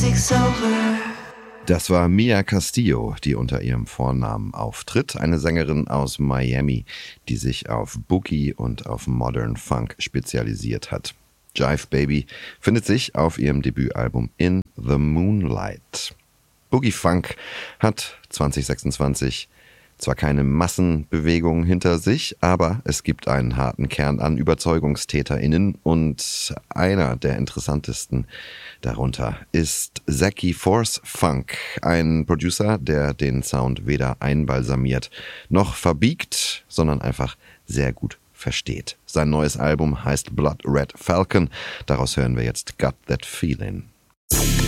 music's over. Das war Mia Castillo, die unter ihrem Vornamen auftritt, eine Sängerin aus Miami, die sich auf Boogie und auf Modern Funk spezialisiert hat. Jive Baby findet sich auf ihrem Debütalbum In the Moonlight. Boogie Funk hat 2026 zwar keine Massenbewegung hinter sich, aber es gibt einen harten Kern an ÜberzeugungstäterInnen und einer der interessantesten darunter ist Zaki Force Funk, ein Producer, der den Sound weder einbalsamiert noch verbiegt, sondern einfach sehr gut versteht. Sein neues Album heißt Blood Red Falcon, daraus hören wir jetzt Got That Feeling.